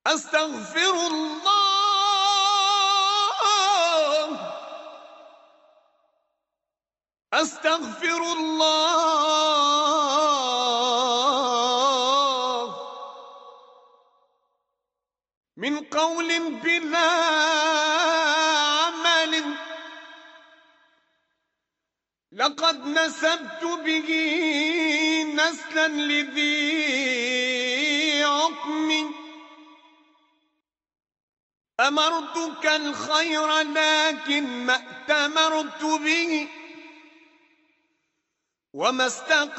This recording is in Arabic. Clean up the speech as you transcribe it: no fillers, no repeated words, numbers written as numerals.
أستغفر الله أستغفر الله من قول بلا عمل لقد نسبت به نسلا لذي عقم أمرتك الخير لكن ما ائتمرت به وما استقام